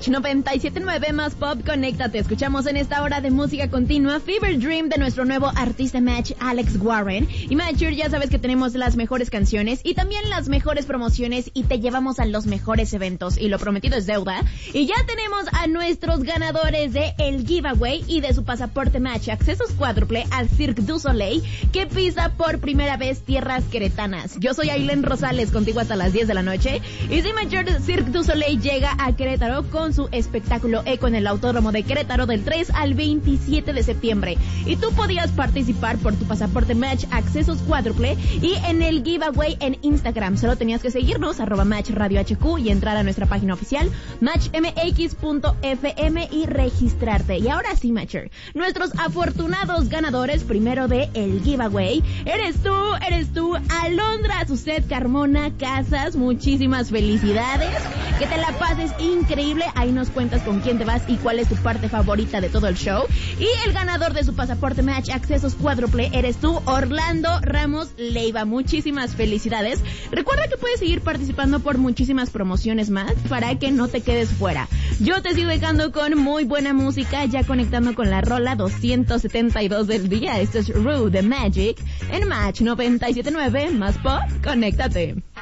Match 97.9 más pop, conéctate. Escuchamos en esta hora de música continua Fever Dream de nuestro nuevo artista Match, Alex Warren. Y Matcher, ya sabes que tenemos las mejores canciones y también las mejores promociones y te llevamos a los mejores eventos. Y lo prometido es deuda. Y ya tenemos a nuestros ganadores de el giveaway y de su pasaporte Match, accesos cuádruple al Cirque du Soleil, que pisa por primera vez tierras queretanas. Yo soy Ailén Rosales, contigo hasta las 10 de la noche. Y sí, Matcher, Cirque du Soleil llega a Querétaro con su espectáculo Eco en el Autódromo de Querétaro del 3 al 27 de septiembre. Y tú podías participar por tu pasaporte Match, accesos cuádruple y en el giveaway en Instagram. Solo tenías que seguirnos, @Match Radio HQ, y entrar a nuestra página oficial, matchmx.fm, y registrarte. Y ahora sí, Matcher, nuestros afortunados ganadores primero de el giveaway, eres tú, Alondra Suset Carmona Casas. Muchísimas felicidades, que te la pases increíble. Ahí nos cuentas con quién te vas y cuál es tu parte favorita de todo el show. Y el ganador de su pasaporte Match, accesos cuádruple, eres tú, Orlando Ramos Leiva. Muchísimas felicidades. Recuerda que puedes seguir participando por muchísimas promociones más para que no te quedes fuera. Yo te sigo dejando con muy buena música, ya conectando con la rola 272 del día. Esto es Rue de Magic en Match 97.9 más pop. Conéctate.